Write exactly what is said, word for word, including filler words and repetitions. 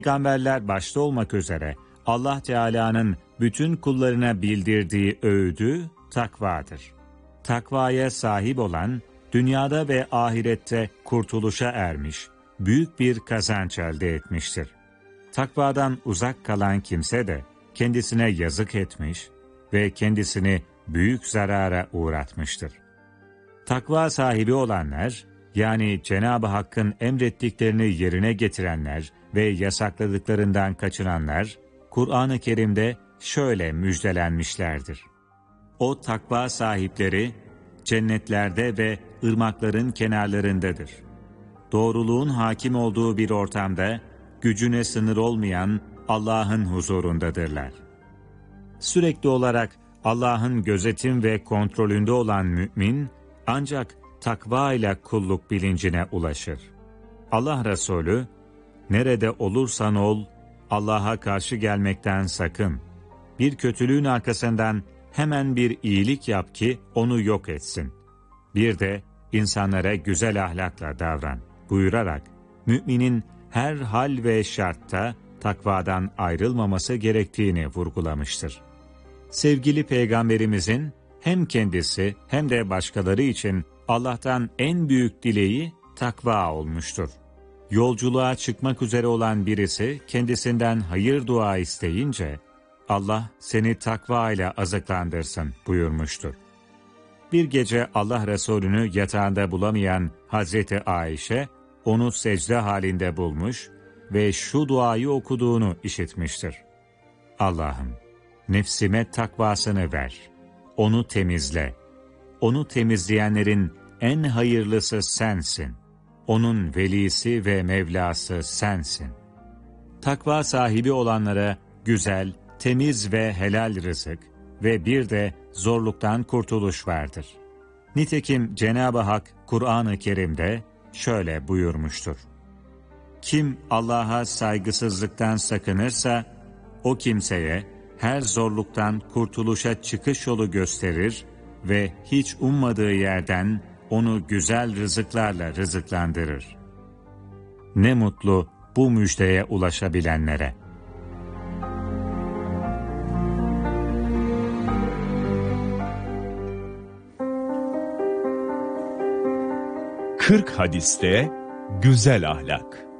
Peygamberler başta olmak üzere Allah Teala'nın bütün kullarına bildirdiği öğüdü takvadır. Takvaya sahip olan, dünyada ve ahirette kurtuluşa ermiş, büyük bir kazanç elde etmiştir. Takvadan uzak kalan kimse de kendisine yazık etmiş ve kendisini büyük zarara uğratmıştır. Takva sahibi olanlar, yani Cenab-ı Hakk'ın emrettiklerini yerine getirenler ve yasakladıklarından kaçınanlar, Kur'an-ı Kerim'de şöyle müjdelenmişlerdir. O takva sahipleri, cennetlerde ve ırmakların kenarlarındadır. Doğruluğun hakim olduğu bir ortamda, gücüne sınır olmayan Allah'ın huzurundadırlar. Sürekli olarak Allah'ın gözetim ve kontrolünde olan mümin, ancak takva ile kulluk bilincine ulaşır. Allah Resulü, nerede olursan ol, Allah'a karşı gelmekten sakın. Bir kötülüğün arkasından hemen bir iyilik yap ki onu yok etsin. Bir de insanlara güzel ahlakla davran buyurarak, müminin her hal ve şartta takvadan ayrılmaması gerektiğini vurgulamıştır. Sevgili Peygamberimizin hem kendisi hem de başkaları için Allah'tan en büyük dileği takva olmuştur. Yolculuğa çıkmak üzere olan birisi kendisinden hayır dua isteyince, Allah seni takva ile azıklandırsın buyurmuştur. Bir gece Allah Resulü'nü yatağında bulamayan Hazreti Ayşe, onu secde halinde bulmuş ve şu duayı okuduğunu işitmiştir. Allah'ım, nefsime takvasını ver, onu temizle. Onu temizleyenlerin en hayırlısı sensin. Onun velisi ve Mevlası sensin. Takva sahibi olanlara güzel, temiz ve helal rızık ve bir de zorluktan kurtuluş vardır. Nitekim Cenab-ı Hak Kur'an-ı Kerim'de şöyle buyurmuştur. Kim Allah'a saygısızlıktan sakınırsa, o kimseye her zorluktan kurtuluşa çıkış yolu gösterir ve hiç ummadığı yerden onu güzel rızıklarla rızıklandırır. Ne mutlu bu müjdeye ulaşabilenlere. kırk hadiste güzel ahlak.